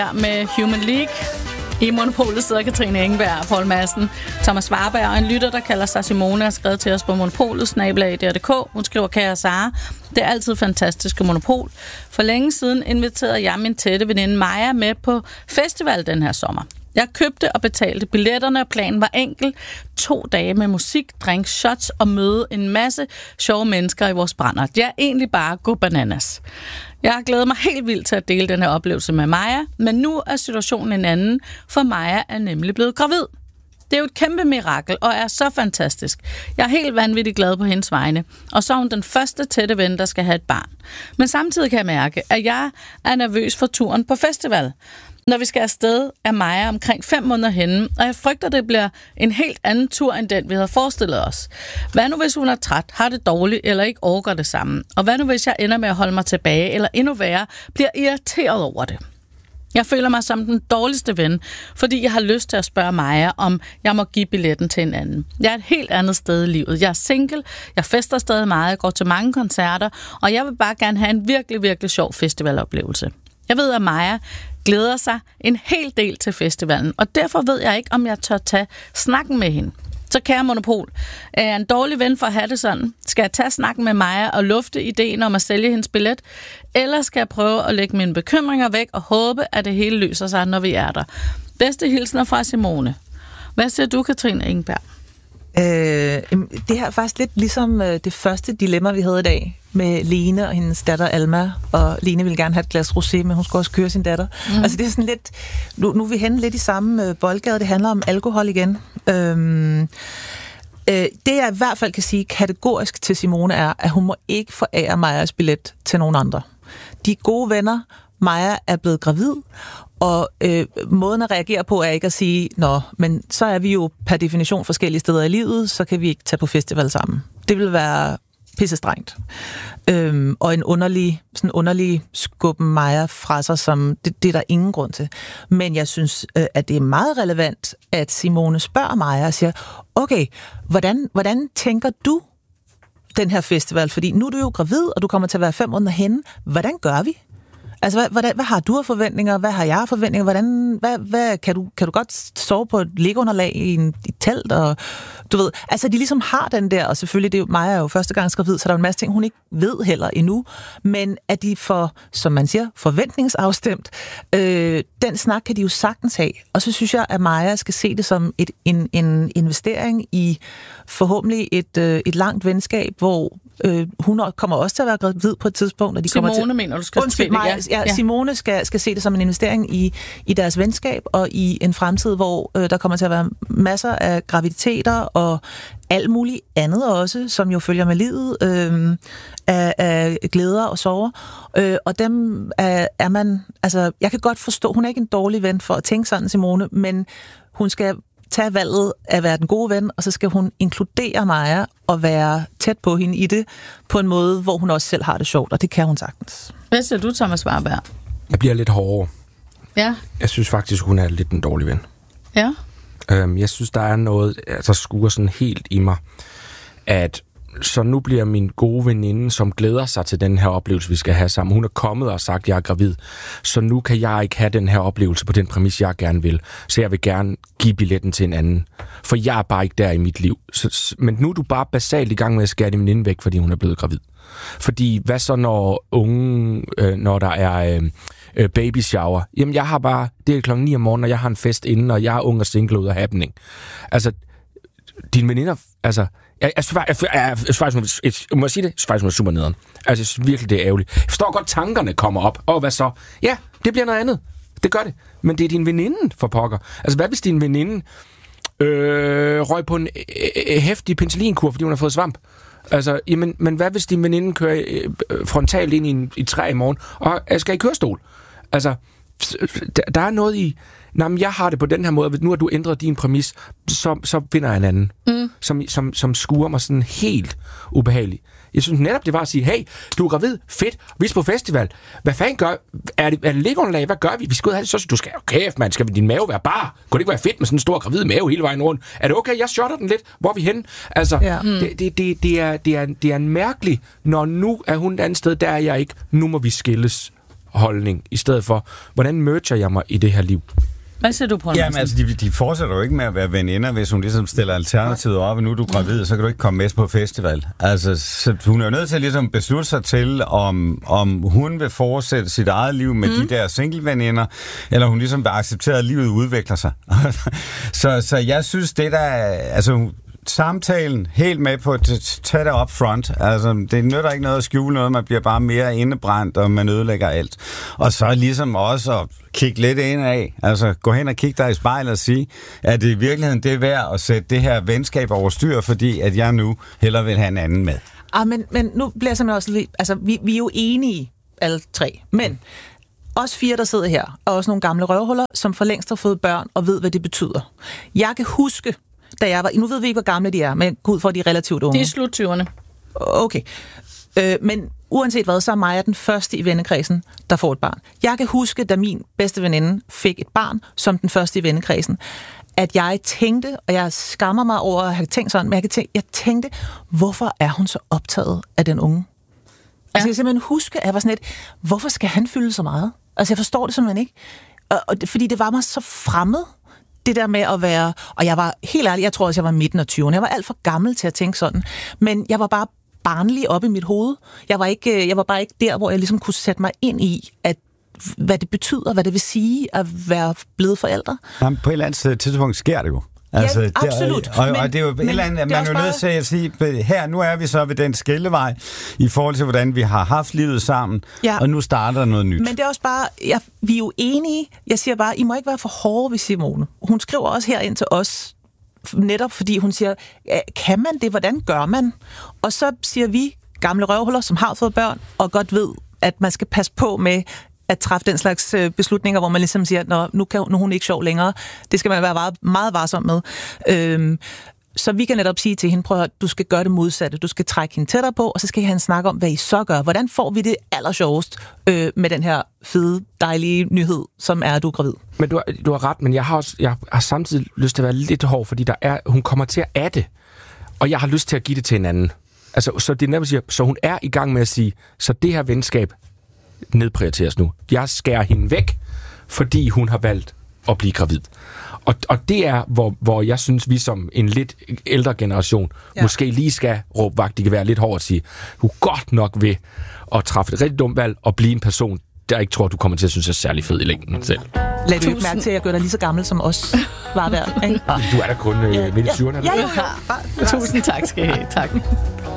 Med Human League. I Monopolet sidder Katrine Engberg, Poul Madsen, Thomas Warberg og en lytter, der kalder sig Simone, har skrevet til os på monopolet@dr.dk. Hun skriver, kære Sara, det er altid fantastiske Monopol. For længe siden inviterede jeg min tætte veninde Maja med på festival den her sommer. Jeg købte og betalte billetterne, og planen var enkel. 2 dage med musik, drink, shots og møde en masse sjove mennesker i vores brænder. Det er egentlig bare go bananas. Jeg har glædet mig helt vildt til at dele den her oplevelse med Maja, men nu er situationen en anden, for Maja er nemlig blevet gravid. Det er jo et kæmpe mirakel, og er så fantastisk. Jeg er helt vanvittigt glad på hendes vegne, og så er hun den første tætte ven, der skal have et barn. Men samtidig kan jeg mærke, at jeg er nervøs for turen på festival. Når vi skal afsted, er Maja omkring 5 måneder henne, og jeg frygter, det bliver en helt anden tur, end den vi havde forestillet os. Hvad nu, hvis hun er træt, har det dårligt eller ikke orker det sammen? Og hvad nu, hvis jeg ender med at holde mig tilbage, eller endnu værre, bliver irriteret over det? Jeg føler mig som den dårligste ven, fordi jeg har lyst til at spørge Maja, om jeg må give billetten til en anden. Jeg er et helt andet sted i livet. Jeg er single, jeg fester stadig meget, jeg går til mange koncerter, og jeg vil bare gerne have en virkelig, virkelig sjov festivaloplevelse. Jeg ved, at Maja glæder sig en hel del til festivalen, og derfor ved jeg ikke, om jeg tør tage snakken med hende. Så kære Monopol, er jeg en dårlig ven for at have det sådan? Skal jeg tage snakken med Maja og lufte ideen om at sælge hendes billet? Eller skal jeg prøve at lægge mine bekymringer væk og håbe, at det hele løser sig, når vi er der? Bedste hilsner fra Simone. Hvad siger du, Katrine Engberg? Det her er faktisk lidt ligesom det første dilemma, vi havde i dag med Lene og hendes datter Alma, og Lene ville gerne have et glas rosé, men hun skulle også køre sin datter. Altså det er sådan lidt, nu er vi henne lidt i samme boldgade, det handler om alkohol igen. Det jeg i hvert fald kan sige kategorisk til Simone er, at hun må ikke forære Majas billet til nogen andre. De er gode venner, Maja er blevet gravid, og måden at reagere på er ikke at sige, men så er vi jo per definition forskellige steder i livet, så kan vi ikke tage på festival sammen. Det vil være pissestrengt. Og en underlig skubben Maja fra sig, som det er der ingen grund til. Men jeg synes, at det er meget relevant, at Simone spørger Maja og siger, okay, hvordan tænker du den her festival? Fordi nu er du jo gravid, og du kommer til at være 5 måneder henne. Hvordan gør vi? Altså, hvad har du af forventninger? Hvad har jeg af forventninger? Hvad kan du godt sove på et liggeunderlag i et telt? Og, du ved, altså, de ligesom har den der, og selvfølgelig, det er jo, Maja er jo første gang gravid, så der er en masse ting, hun ikke ved heller endnu, men at de får, som man siger, forventningsafstemt, den snak kan de jo sagtens have. Og så synes jeg, at Maja skal se det som en investering i forhåbentlig et langt venskab, hvor hun kommer også til at være gravid på et tidspunkt, og de Simone, kommer til... mener du skal spille, ja. Simone skal se det som en investering i deres venskab, og i en fremtid, hvor der kommer til at være masser af graviditeter, og alt muligt andet også, som jo følger med livet, af glæder og sorger. Og dem er man... Altså, jeg kan godt forstå, hun er ikke en dårlig ven for at tænke sådan, Simone, men hun skal tage valget at være den gode ven, og så skal hun inkludere Maja og være tæt på hende i det, på en måde, hvor hun også selv har det sjovt, og det kan hun sagtens. Hvad siger du, Thomas Warberg? Jeg bliver lidt hårdere. Ja. Jeg synes faktisk, hun er lidt en dårlig ven. Ja. Jeg synes, der er noget, der skuer sådan helt i mig, at så nu bliver min gode veninde, som glæder sig til den her oplevelse, vi skal have sammen. Hun er kommet og sagt, at jeg er gravid. Så nu kan jeg ikke have den her oplevelse på den præmis, jeg gerne vil. Så jeg vil gerne give billetten til en anden. For jeg er bare ikke der i mit liv. Men nu er du bare basalt i gang med at skære din veninde væk, fordi hun er blevet gravid. Fordi hvad så når der er baby shower? Jamen jeg har bare, det er 9:00 om morgenen, og jeg har en fest inden, og jeg er ung og single ud af happening. Altså, dine veninder, altså... Jeg må sige det, faktisk er super nederen. Altså, jeg synes virkelig, det er ærgerligt. Jeg forstår godt, tankerne kommer op. Og hvad så? Ja, det bliver noget andet. Det gør det. Men det er din veninde, for pokker. Altså, hvad hvis din veninde røg på en heftig penicillinkur, fordi hun har fået svamp? Altså, jamen, men hvad hvis din veninde kører frontalt ind i et træ i morgen, og skal i kørestol? Altså, der er noget i... men jeg har det på den her måde, nu har du ændret din præmis, så finder jeg en anden, som skuer mig sådan helt ubehageligt. Jeg synes netop, det var at sige, hey, du er gravid, fedt, vi skal på festival. Hvad fanden gør? Er det liggeunderlag? Hvad gør vi? Vi skal ud og have det, så du skal, kæft, man, skal din mave være bar? Kunne det ikke være fedt med sådan en stor gravid mave hele vejen rundt? Er det okay, jeg shotter den lidt? Hvor er vi henne? Altså, det er en mærkelig, når nu er hun et andet sted, der er jeg ikke, nu må vi skilles. holdning, i stedet for, hvordan merger jeg mig i det her liv? Hvad siger du på? Jamen altså, de fortsætter jo ikke med at være veninder, hvis hun ligesom stiller alternativet op, og nu er du gravid, så kan du ikke komme med på festival. Altså, så hun er jo nødt til at ligesom beslutte sig til, om hun vil fortsætte sit eget liv med de der single-veninder, eller hun ligesom vil acceptere, at livet udvikler sig. så jeg synes, det der altså samtalen helt med på at tage det up front. Altså, det nytter ikke noget at skjule noget, man bliver bare mere indebrændt, og man ødelægger alt. Og så ligesom også at kigge lidt ind af. Altså, gå hen og kigge dig i spejlet og sige, at det i virkeligheden det er værd at sætte det her venskab over styr, fordi at jeg nu hellere vil have en anden med. Men nu bliver jeg simpelthen også lidt... Altså, vi er jo enige, alle tre. Men os 4, der sidder her, og også nogle gamle røvhuller, som for længst har fået børn og ved, hvad det betyder. Jeg kan huske, da jeg var... Nu ved vi ikke, hvor gamle de er, men gå ud for, at de er relativt unge. De er slut 20'erne. Okay. Men uanset hvad, så er Maja den første i vennekredsen, der får et barn. Jeg kan huske, da min bedste veninde fik et barn, som den første i vennekredsen, at jeg tænkte, og jeg skammer mig over at have tænkt sådan, men jeg tænkte, hvorfor er hun så optaget af den unge? Altså, jeg kan simpelthen huske, at jeg var sådan lidt, hvorfor skal han fylde så meget? Altså, jeg forstår det simpelthen ikke. Fordi det var mig så fremmed, det der med at være... Og jeg var helt ærlig, jeg tror også, jeg var midten af 20'erne. Jeg var alt for gammel til at tænke sådan. Men jeg var bare barnlig op i mit hoved. Jeg var bare ikke der, hvor jeg ligesom kunne sætte mig ind i, at hvad det betyder, hvad det vil sige at være blevet forældre. Jamen, på et eller andet tidspunkt sker det jo. Altså, ja, absolut. Og det er jo et eller andet, man er jo nødt til at sige, her, nu er vi så ved den skillevej, i forhold til, hvordan vi har haft livet sammen, og nu starter der noget nyt. Men det er også bare, vi er jo enige, jeg siger bare, I må ikke være for hårde ved Simone. Hun skriver også her ind til os, netop fordi hun siger, kan man det, hvordan gør man? Og så siger vi, gamle røvhuller, som har fået børn, og godt ved, at man skal passe på med at træffe den slags beslutninger, hvor man ligesom siger, nu er hun ikke sjov længere. Det skal man være meget varsom med. Så vi kan netop sige til hende, prøv at du skal gøre det modsatte. Du skal trække hende tættere på, og så skal I have en snak om, hvad I så gør. Hvordan får vi det allersjovest med den her fede, dejlige nyhed, som er, at du er gravid? Men du har ret, men jeg har samtidig lyst til at være lidt hård, fordi hun kommer til at adde, og jeg har lyst til at give det til en anden. Altså, så det er netop siger, så hun er i gang med at sige, så det her venskab nedprioriteres nu. Jeg skærer hende væk, fordi hun har valgt at blive gravid. Og det er, hvor jeg synes, vi som en lidt ældre generation måske lige skal råbe vagt, de kan være lidt hårdt og sige, du er godt nok ved at træffe et rigtig dumt valg og blive en person, der ikke tror, du kommer til at synes er særlig fed i længden selv. Lad du ikke mærke til, at jeg gør dig lige så gammel som os var der, ikke? Du er da kun midt i 20'erne. Ja. Tusind tak skal I have. Tak.